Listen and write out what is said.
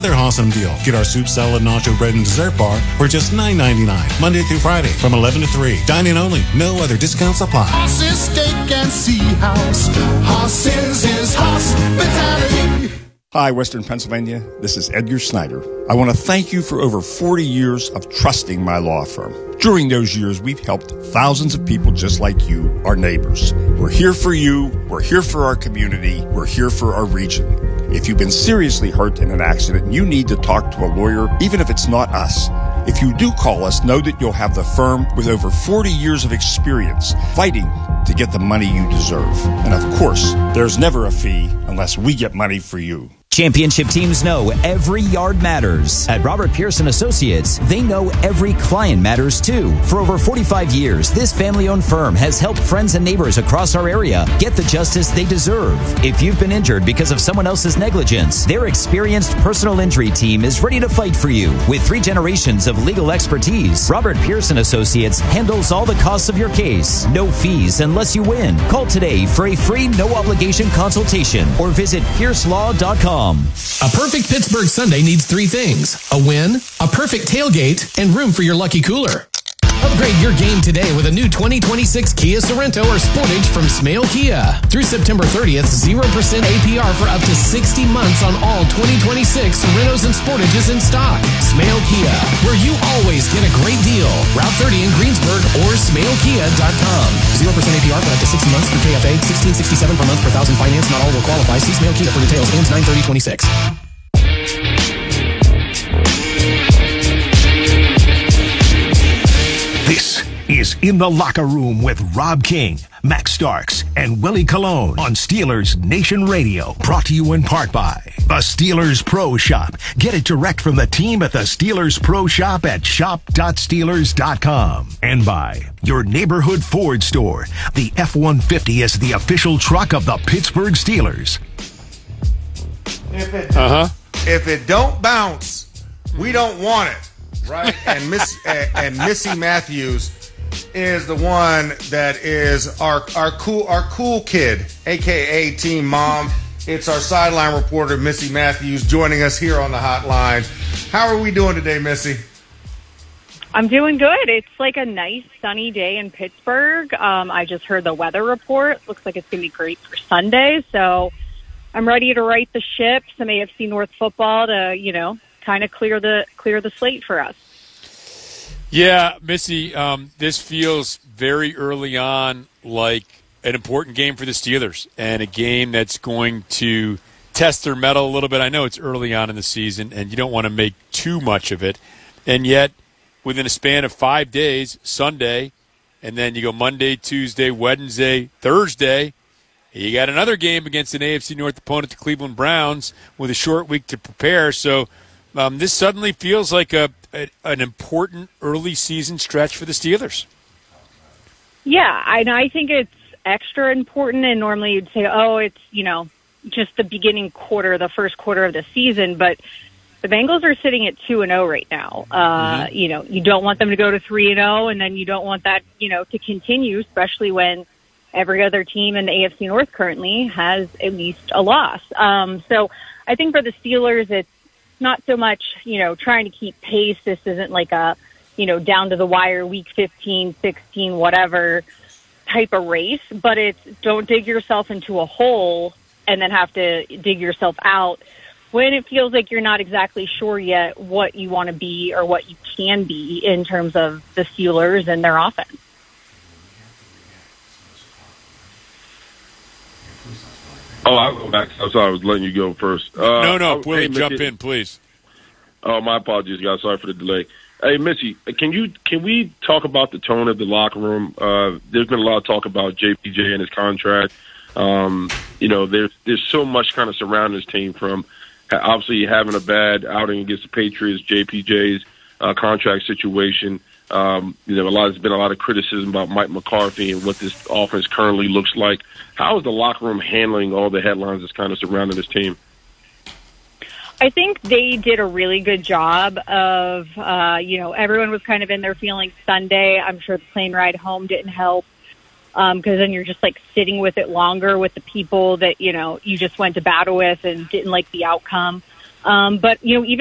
Another awesome deal. Get our soup, salad, nacho bread, and dessert bar for just $9.99. Monday through Friday from 11 to 3. Dine-in only. No other discounts apply. Hoss's Steak and Sea House. Hoss's is hospitality. Hi, Western Pennsylvania. This is Edgar Snyder. I want to thank you for over 40 years of trusting my law firm. During those years, we've helped thousands of people just like you, our neighbors. We're here for you. We're here for our community. We're here for our region. If you've been seriously hurt in an accident, you need to talk to a lawyer, even if it's not us. If you do call us, know that you'll have the firm with over 40 years of experience fighting to get the money you deserve. And of course, there's never a fee unless we get money for you. Championship teams know every yard matters. At Robert Pearson Associates, they know every client matters too. For over 45 years, this family-owned firm has helped friends and neighbors across our area get the justice they deserve. If you've been injured because of someone else's negligence, their experienced personal injury team is ready to fight for you. With 3 generations of legal expertise, Robert Pearson Associates handles all the costs of your case. No fees unless you win. Call today for a free, no-obligation consultation or visit piercelaw.com. A perfect Pittsburgh Sunday needs 3 things: a win, a perfect tailgate, and room for your lucky cooler. Upgrade your game today with a new 2026 Kia Sorento or Sportage from Smale Kia. Through September 30th, 0% APR for up to 60 months on all 2026 Sorentos and Sportages in stock. Smale Kia, where you always get a great deal. Route 30 in Greensburg or smalekia.com. 0% APR for up to 60 months through KFA. $16.67 per month per thousand finance. Not all will qualify. See Smale Kia for details. Ends 9/30/26. This is In the Locker Room with Rob King, Max Starks, and Willie Colon on Steelers Nation Radio. Brought to you in part by the Steelers Pro Shop. Get it direct from the team at the Steelers Pro Shop at shop.steelers.com. And by your neighborhood Ford store. The F-150 is the official truck of the Pittsburgh Steelers. If it don't bounce, we don't want it. Right, and Missy Matthews is the one that is our cool kid, aka Team Mom. It's our sideline reporter Missy Matthews joining us here on the hotline. How are we doing today, Missy? I'm doing good. It's like a nice sunny day in Pittsburgh. I just heard the weather report. Looks like it's going to be great for Sunday, so I'm ready to right the ship. Some AFC North football to kind of clear the slate for us. Yeah, Missy, this feels very early on like an important game for the Steelers and a game that's going to test their mettle a little bit. I know it's early on in the season, and you don't want to make too much of it. And yet, within a span of 5 days, Sunday, and then you go Monday, Tuesday, Wednesday, Thursday, you got another game against an AFC North opponent, the Cleveland Browns, with a short week to prepare. So this suddenly feels like an important early season stretch for the Steelers. Yeah, and I think it's extra important. And normally you'd say, it's just the beginning quarter, the first quarter of the season. But the Bengals are sitting at 2-0 right now. You don't want them to go to 3-0, and then you don't want that to continue, especially when every other team in the AFC North currently has at least a loss. So I think for the Steelers, it's not so much, trying to keep pace. This isn't like a, down to the wire week 15, 16, whatever type of race, but it's don't dig yourself into a hole and then have to dig yourself out when it feels like you're not exactly sure yet what you want to be or what you can be in terms of the Steelers and their offense. Oh, I'll go back. I'm sorry, I was letting you go first. No, Willie, jump in, please. Oh, my apologies, guys. Sorry for the delay. Hey, Missy, can we talk about the tone of the locker room? There's been a lot of talk about JPJ and his contract. There's so much kind of surrounding this team, from obviously having a bad outing against the Patriots, JPJ's contract situation. There's been a lot of criticism about Mike McCarthy and what this offense currently looks like. How is the locker room handling all the headlines that's kind of surrounding this team? I think they did a really good job of, everyone was kind of in their feelings Sunday. I'm sure the plane ride home didn't help because then you're just like sitting with it longer with the people that, you just went to battle with and didn't like the outcome. But, even